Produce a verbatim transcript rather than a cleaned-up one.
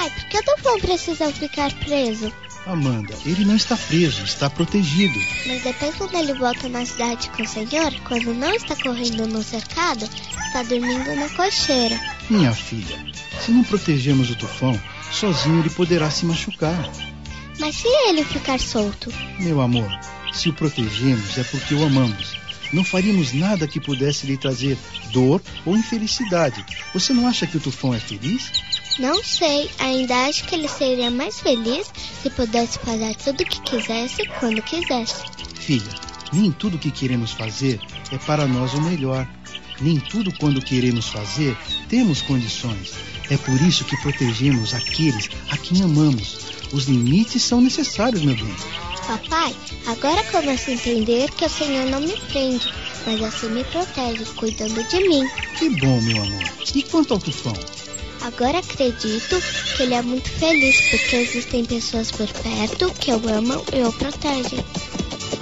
Papai, por que o Tufão precisa ficar preso? Amanda, ele não está preso, está protegido. Mas depois, quando ele volta na cidade com o Senhor, quando não está correndo no cercado, está dormindo na cocheira. Minha filha, se não protegermos o Tufão, sozinho ele poderá se machucar. Mas se ele ficar solto? Meu amor, se o protegemos é porque o amamos. Não faríamos nada que pudesse lhe trazer dor ou infelicidade. Você não acha que o Tufão é feliz? Não sei, ainda acho que ele seria mais feliz se pudesse fazer tudo o que quisesse, quando quisesse. Filha, nem tudo que queremos fazer é para nós o melhor. Nem tudo quando queremos fazer temos condições. É por isso que protegemos aqueles a quem amamos. Os limites são necessários, meu bem. Papai, agora começo a entender que o Senhor não me prende, mas assim me protege, cuidando de mim. Que bom, meu amor. E quanto ao Tufão? Agora acredito que ele é muito feliz, porque existem pessoas por perto que o amam e o protegem.